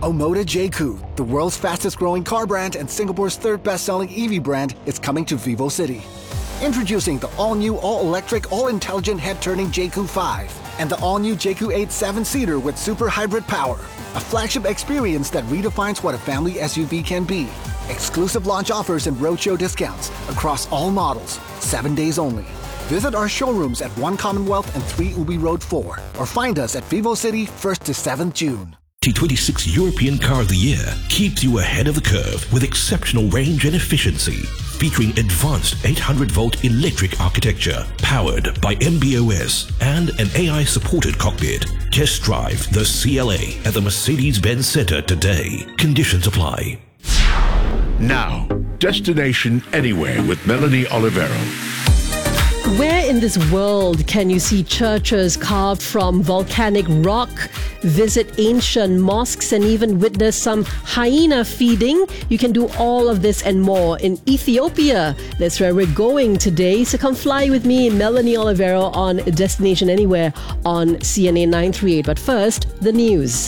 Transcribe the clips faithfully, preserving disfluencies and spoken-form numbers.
Omoda J C U, the world's fastest growing car brand and Singapore's third best-selling E V brand, is coming to VivoCity. Introducing the all-new, all-electric, all-intelligent head-turning J C U five and the all-new J C U eight seven-seater with super hybrid power. A flagship experience that redefines what a family S U V can be. Exclusive launch offers and roadshow discounts across all models, seven days only. Visit our showrooms at One Commonwealth and three Ubi Road four or find us at VivoCity first to seventh June. T twenty-six European Car of the Year keeps you ahead of the curve with exceptional range and efficiency. Featuring advanced eight hundred volt electric architecture powered by M B O S and an A I-supported cockpit. Test drive the C L A at the Mercedes-Benz Center today. Conditions apply. Now, Destination Anywhere with Melanie Olivero. Where in this world can you see churches carved from volcanic rock, visit ancient mosques, and even witness some hyena feeding? You can do all of this and more in Ethiopia. That's where we're going today. So come fly with me, Melanie Olivero, on Destination Anywhere on C N A nine thirty-eight. But first, the news.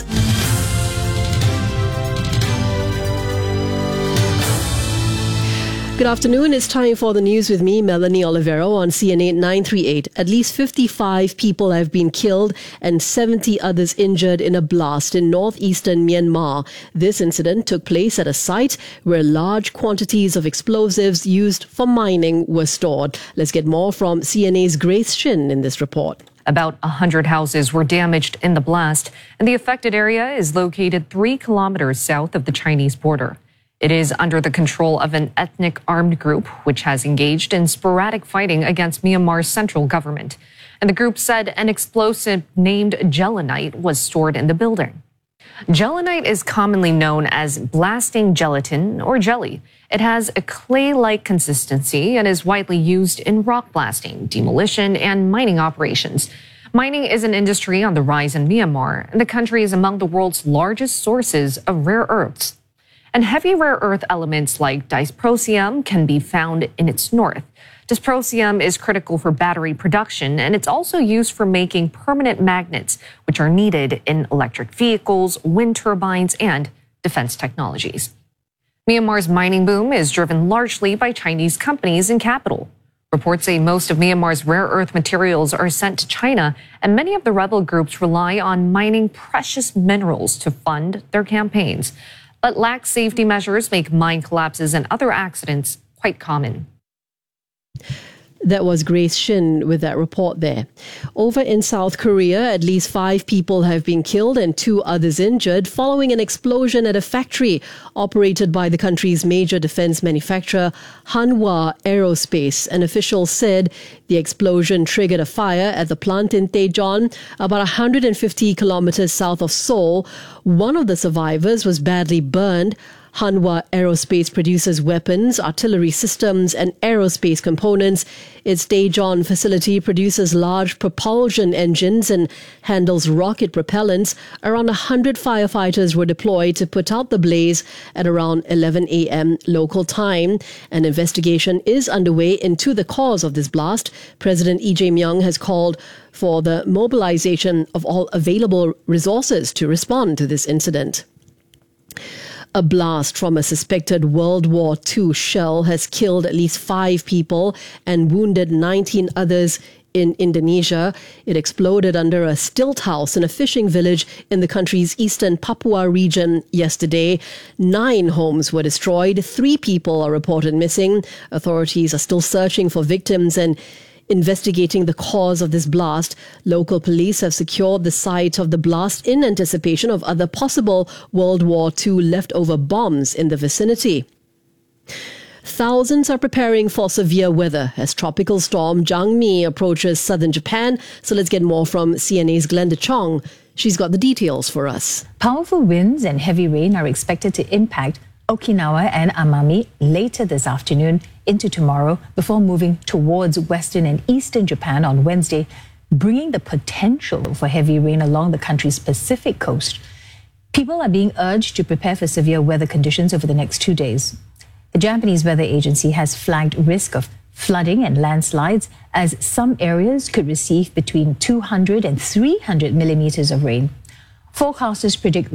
Good afternoon. It's time for the news with me, Melanie Olivero, on C N A nine thirty-eight. At least fifty-five people have been killed and seventy others injured in a blast in northeastern Myanmar. This incident took place at a site where large quantities of explosives used for mining were stored. Let's get more from C N A's Grace Shin in this report. About one hundred houses were damaged in the blast, and the affected area is located three kilometers south of the Chinese border. It is under the control of an ethnic armed group which has engaged in sporadic fighting against Myanmar's central government. And the group said an explosive named gelinite was stored in the building. Gelinite is commonly known as blasting gelatin or jelly. It has a clay-like consistency and is widely used in rock blasting, demolition, and mining operations. Mining is an industry on the rise in Myanmar, and the country is among the world's largest sources of rare earths. And heavy rare earth elements like dysprosium can be found in its north. Dysprosium is critical for battery production, and it's also used for making permanent magnets, which are needed in electric vehicles, wind turbines, and defense technologies. Myanmar's mining boom is driven largely by Chinese companies and capital. Reports say most of Myanmar's rare earth materials are sent to China, and many of the rebel groups rely on mining precious minerals to fund their campaigns. But lax safety measures make mine collapses and other accidents quite common. That was Grace Shin with that report there. Over in South Korea, at least five people have been killed and two others injured following an explosion at a factory operated by the country's major defense manufacturer, Hanwha Aerospace. An official said the explosion triggered a fire at the plant in Daejeon, about one hundred fifty kilometers south of Seoul. One of the survivors was badly burned. Hanwha Aerospace produces weapons, artillery systems, and aerospace components. Its Daejeon facility produces large propulsion engines and handles rocket propellants. Around one hundred firefighters were deployed to put out the blaze at around eleven a.m. local time. An investigation is underway into the cause of this blast. President Lee Jae-myung has called for the mobilization of all available resources to respond to this incident. A blast from a suspected World War Two shell has killed at least five people and wounded nineteen others in Indonesia. It exploded under a stilt house in a fishing village in the country's eastern Papua region yesterday. Nine homes were destroyed. Three people are reported missing. Authorities are still searching for victims and investigating the cause of this blast. Local police have secured the site of the blast in anticipation of other possible World War Two leftover bombs in the vicinity. Thousands are preparing for severe weather as tropical storm Jangmi approaches southern Japan. So let's get more from C N A's Glenda Chong. She's got the details for us. Powerful winds and heavy rain are expected to impact Okinawa and Amami later this afternoon into tomorrow before moving towards western and eastern Japan on Wednesday, bringing the potential for heavy rain along the country's Pacific coast. People are being urged to prepare for severe weather conditions over the next two days. The Japanese Weather Agency has flagged risk of flooding and landslides as some areas could receive between two hundred and three hundred millimeters of rain. Forecasters predict